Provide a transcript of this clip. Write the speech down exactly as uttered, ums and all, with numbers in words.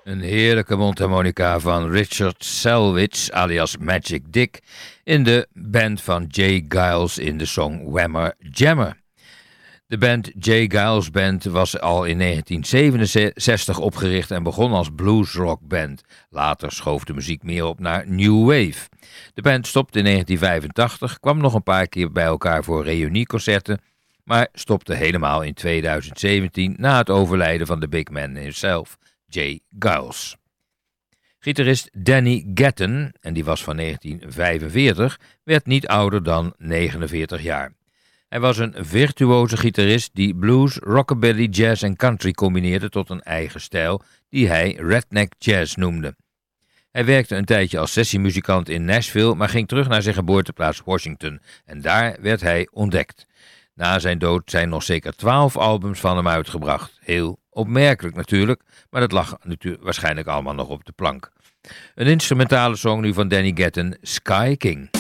Een heerlijke mondharmonica van Richard Selwich alias Magic Dick in de band van J. Geils in de song Whammer Jammer. De band J. Geils Band was al in negentien zevenenzestig opgericht en begon als bluesrockband. Later schoof de muziek meer op naar New Wave. De band stopte in negentien vijfentachtig, kwam nog een paar keer bij elkaar voor reunieconcerten, maar stopte helemaal in tweeduizend zeventien na het overlijden van de big man himself, J. Geils. Gitarist Danny Gatton, en die was van negentien vijfenveertig, werd niet ouder dan negenenveertig jaar. Hij was een virtuoze gitarist die blues, rockabilly, jazz en country combineerde tot een eigen stijl die hij redneck jazz noemde. Hij werkte een tijdje als sessiemuzikant in Nashville, maar ging terug naar zijn geboorteplaats Washington en daar werd hij ontdekt. Na zijn dood zijn nog zeker twaalf albums van hem uitgebracht. Heel opmerkelijk natuurlijk, maar dat lag natuurlijk waarschijnlijk allemaal nog op de plank. Een instrumentale song nu van Danny Gatton, Sky King.